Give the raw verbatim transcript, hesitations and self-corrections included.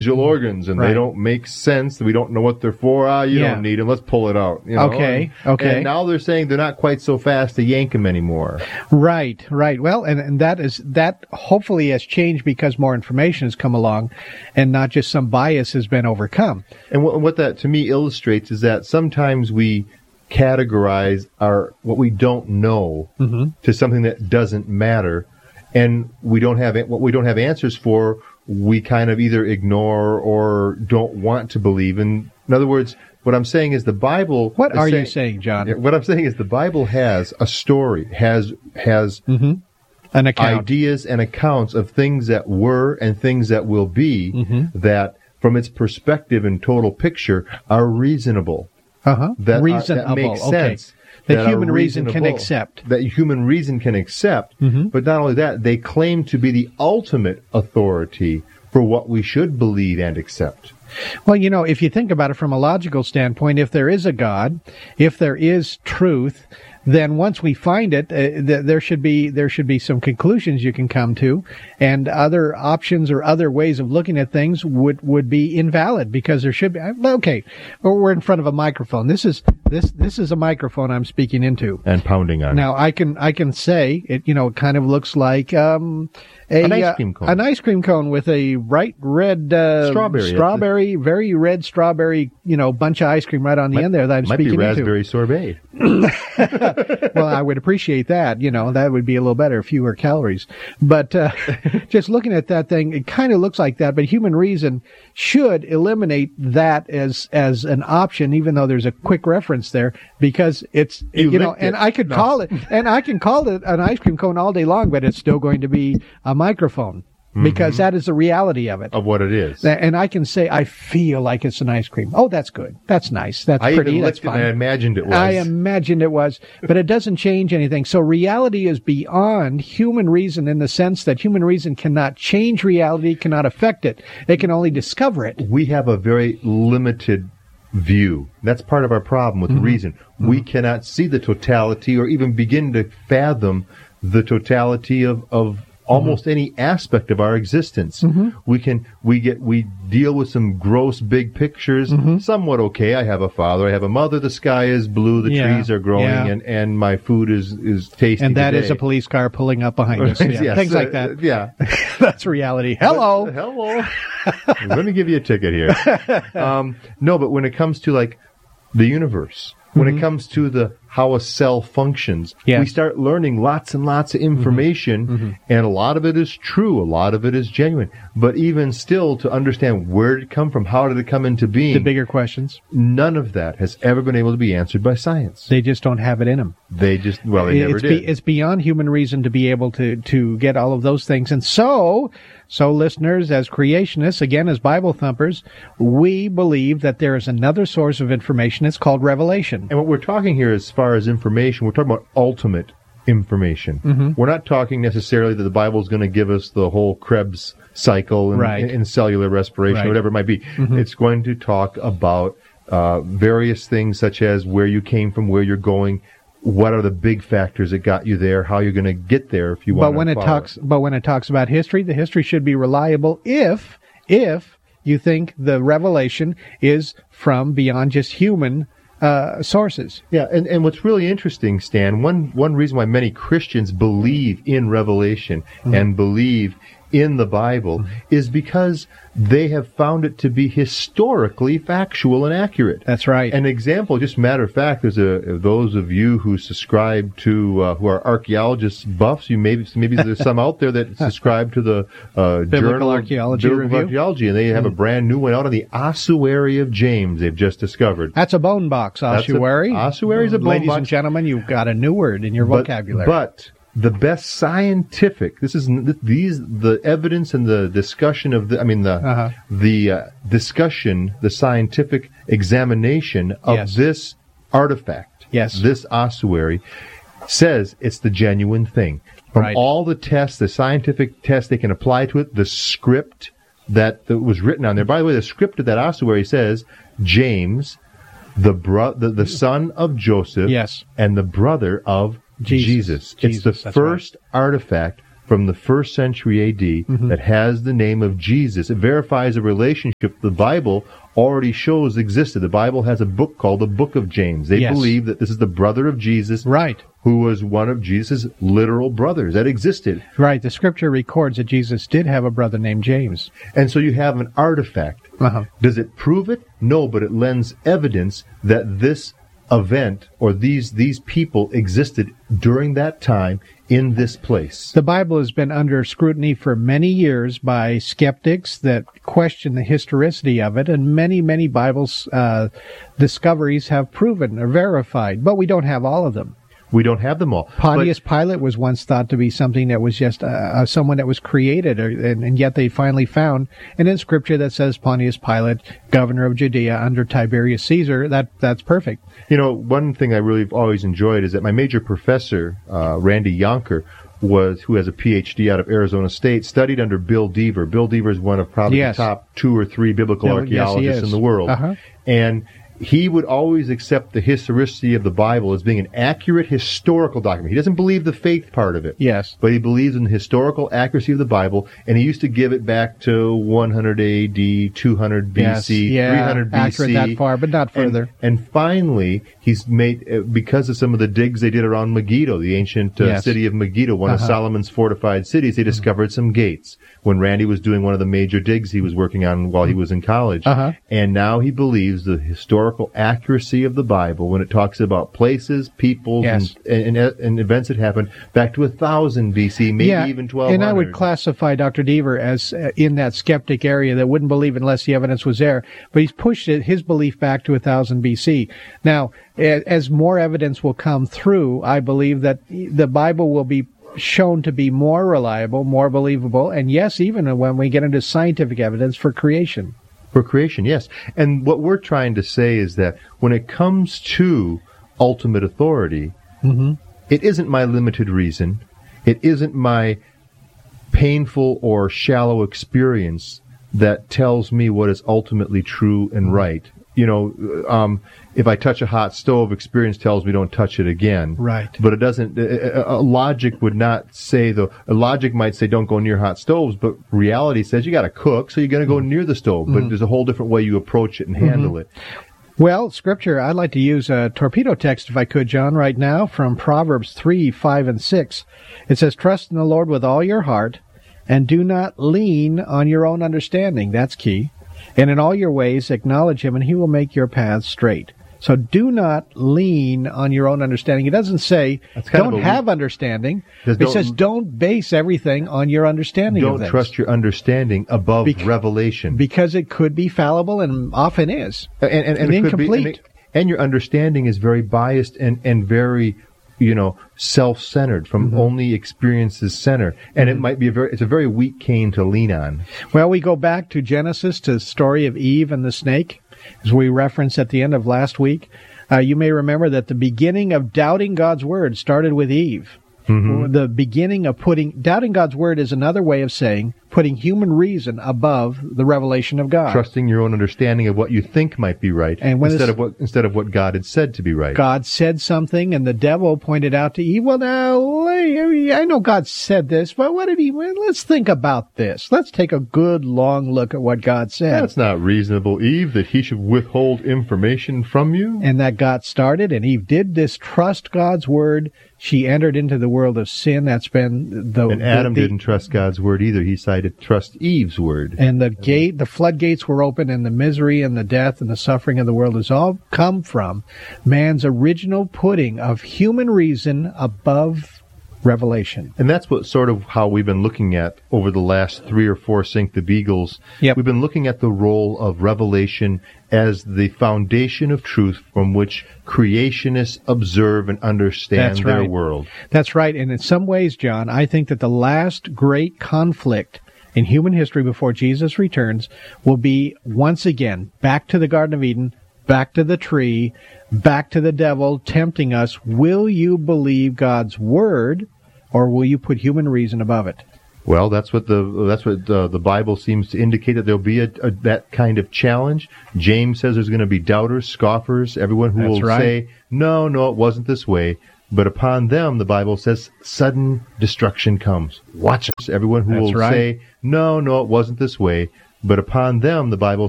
organs, and Right. they don't make sense. We don't know what they're for. Ah, you Yeah. don't need them. Let's pull it out. You know? Okay, And, okay. And now they're saying they're not quite so fast to yank them anymore. Right, right. Well, and, and that is that hopefully has changed because more information has come along, and not just some bias has been overcome. And what, what that to me illustrates is that sometimes we categorize our what we don't know Mm-hmm. to something that doesn't matter, and we don't have what we don't have answers for. We kind of either ignore or don't want to believe. In, in other words, what I'm saying is the Bible. What is are saying, you saying, John? Yeah, What I'm saying is the Bible has a story, has has Mm-hmm. An account. ideas and accounts of things that were and things that will be Mm-hmm. that, from its perspective and total picture, are reasonable. Uh-huh. That, are, Reasonable. that makes okay. sense. That, that are human reason can reasonable, accept. That human reason can accept. Mhm. But not only that, they claim to be the ultimate authority for what we should believe and accept. Well, you know, if you think about it from a logical standpoint, if there is a God, if there is truth, then once we find it, uh, th- there should be there should be some conclusions you can come to, and other options or other ways of looking at things would, would be invalid because there should be. Okay, we're in front of a microphone. This is this this is a microphone I'm speaking into. And pounding on Now I can I can say it. You know, it kind of looks like um, a An ice uh, cream cone. an ice cream cone with a bright red uh, Strawberry. strawberry, very red strawberry. You know, bunch of ice cream right on the Might- end there that I'm Might be speaking into. raspberry sorbet. Well, I would appreciate that. You know, that would be a little better, fewer calories. But uh, just looking at that thing, it kind of looks like that. But human reason should eliminate that as as an option, even though there's a quick reference there, because it's You you, know, licked and it. I could No. call it, and I can call it an ice cream cone all day long, but it's still going to be a microphone because that is the reality of it. Of what it is. And I can say I feel like it's an ice cream. Oh, that's good. That's nice. That's I pretty. even That's licked it fine. and I imagined it was. I imagined it was, but it doesn't change anything. So reality is beyond human reason in the sense that human reason cannot change reality, cannot affect it. It can only discover it. We have a very limited view. That's part of our problem with reason. We cannot see the totality or even begin to fathom the totality of, of almost any aspect of our existence. We can we get we deal with some gross big pictures, somewhat okay. I have a father, I have a mother, the sky is blue, the Yeah, trees are growing, yeah. and, and my food is, is tasty. And that today. is a police car pulling up behind us. Yeah, Yes, things like uh, that. yeah. That's reality. Hello. But- hello. Let me give you a ticket here. Um, no, but when it comes to like the universe, when it comes to the how a cell functions, Yes. we start learning lots and lots of information, and a lot of it is true, a lot of it is genuine. But even still, to understand where did it come from, how did it come into being, The bigger questions. none of that has ever been able to be answered by science. They just don't have it in them. They just, well, they never it's, did. be, it's beyond human reason to be able to, to get all of those things. And so, so listeners, as creationists, again, as Bible thumpers, we believe that there is another source of information. It's called revelation. And what we're talking here, as far as information, we're talking about ultimate information. Mm-hmm. We're not talking necessarily that the Bible is going to give us the whole Krebs cycle and, Right. and cellular respiration, Right. or whatever it might be. Mm-hmm. It's going to talk about uh, various things, such as where you came from, where you're going, what are the big factors that got you there, how you're going to get there if you want. But when to it follow. talks, but when it talks about history, the history should be reliable if, if you think the revelation is from beyond just human uh, sources. Yeah, and, and what's really interesting, Stan, one one reason why many Christians believe in Revelation Mm-hmm. and believe in the Bible Mm-hmm. is because they have found it to be historically factual and accurate. That's right. An example, just matter of fact, there's a those of you who subscribe to uh, who are archaeologists buffs. You maybe maybe there's some out there that subscribe to the uh, Biblical Journal of Archaeology Biblical Review. Archaeology, and they have a brand new one out on the ossuary of James. They've just discovered. That's a bone box, That's a- ossuary. ossuary is a bone Ladies box. and gentlemen, you've got a new word in your But- vocabulary. But the best scientific, this is these the evidence and the discussion of the, I mean the Uh-huh. the uh, discussion, the scientific examination of Yes. this artifact, Yes. this ossuary, says it's the genuine thing. From Right. all the tests, the scientific tests they can apply to it, the script that, that was written on there. By the way, the script of that ossuary says James, the bro- the, the son of Joseph, Yes. and the brother of Jesus. Jesus. Jesus, It's the that's first artifact from the first century A D mm-hmm. that has the name of Jesus. It verifies a relationship the Bible already shows existed. The Bible has a book called the Book of James. They yes. believe that this is the brother of Jesus, right, who was one of Jesus' literal brothers that existed. Right. The Scripture records that Jesus did have a brother named James. And so you have an artifact. Uh-huh. Does it prove it? No, but it lends evidence that this event or these these people existed during that time in this place. The Bible has been under scrutiny for many years by skeptics that question the historicity of it, and many, many Bible's uh, discoveries have proven or verified, but we don't have all of them. We don't have them all. Pontius but, Pilate was once thought to be something that was just uh, uh, someone that was created, or, and, and yet they finally found an inscription that says Pontius Pilate, governor of Judea under Tiberius Caesar. That that's perfect. You know, one thing I really always enjoyed is that my major professor, uh, Randy Yonker, was who has a P H D out of Arizona State, studied under Bill Deaver. Bill Deaver is one of probably yes. the top two or three biblical no, archaeologists yes, in the world. Uh-huh. And he would always accept the historicity of the Bible as being an accurate historical document. He doesn't believe the faith part of it. Yes. But he believes in the historical accuracy of the Bible, and he used to give it back to one hundred A D, two hundred B C, yes. yeah, three hundred B C. Accurate that far, but not further. And, and finally, he's made, because of some of the digs they did around Megiddo, the ancient uh, yes. city of Megiddo, one uh-huh. of Solomon's fortified cities, they mm-hmm. discovered some gates. When Randy was doing one of the major digs he was working on while he was in college. Uh-huh. And now he believes the historical accuracy of the Bible when it talks about places, peoples, yes. and, and, and events that happened back to one thousand B C, maybe yeah, even twelve hundred. And I would classify Doctor Deaver as uh, in that skeptic area that wouldn't believe unless the evidence was there. But he's pushed it, his belief back to one thousand B C. Now, as more evidence will come through, I believe that the Bible will be shown to be more reliable, more believable, and yes, even when we get into scientific evidence for creation. For creation, yes. And what we're trying to say is that when it comes to ultimate authority, mm-hmm. it isn't my limited reason, it isn't my painful or shallow experience that tells me what is ultimately true and right. You know, um, if I touch a hot stove, experience tells me don't touch it again. Right. But it doesn't, uh, uh, logic would not say, though, logic might say don't go near hot stoves, but reality says you got to cook, so you're going to go near the stove. Mm-hmm. But there's a whole different way you approach it and mm-hmm. handle it. Well, Scripture, I'd like to use a torpedo text, if I could, John, right now, from Proverbs three, five, and six. It says, trust in the Lord with all your heart, and do not lean on your own understanding. That's key. And in all your ways acknowledge him, and he will make your paths straight. So do not lean on your own understanding. It doesn't say don't have understanding. It says don't base everything on your understanding of things. Don't trust your understanding above Bec- revelation. Because it could be fallible and often is. And, and, and, and it incomplete. Could be, and, it, and your understanding is very biased and, and very, you know, self-centered, from mm-hmm. only experiences center. And mm-hmm. it might be a very, it's a very weak cane to lean on. Well, we go back to Genesis, to the story of Eve and the snake, as we referenced at the end of last week. Uh, you may remember that the beginning of doubting God's word started with Eve. Mm-hmm. The beginning of putting, doubting God's word is another way of saying putting human reason above the revelation of God. Trusting your own understanding of what you think might be right, and when instead of what instead of what God had said to be right. God said something, and the devil pointed out to Eve, well, now, I know God said this, but what did he, well, let's think about this. Let's take a good, long look at what God said. That's not reasonable, Eve, that he should withhold information from you. And that got started, and Eve did distrust God's word. She entered into the world of sin. That's been the... And Adam the, the, didn't trust God's word either. He decided to trust Eve's word. And the gate, the floodgates were open, and the misery and the death and the suffering of the world has all come from man's original putting of human reason above revelation. And that's what sort of how we've been looking at over the last three or four Sink the Beagles. Yep. We've been looking at the role of revelation as the foundation of truth from which creationists observe and understand That's their right. world. That's right. And in some ways, John, I think that the last great conflict in human history before Jesus returns will be, once again, back to the Garden of Eden, back to the tree, back to the devil tempting us. Will you believe God's word, or will you put human reason above it? Well, that's what the that's what uh, the Bible seems to indicate, that there'll be a, a, that kind of challenge. James says there's going to be doubters, scoffers, everyone who That's will right. say, no, no, it wasn't this way. but upon them, the Bible says, sudden destruction comes. Watch us. Everyone who That's will right. say, no, no, it wasn't this way. But upon them, the Bible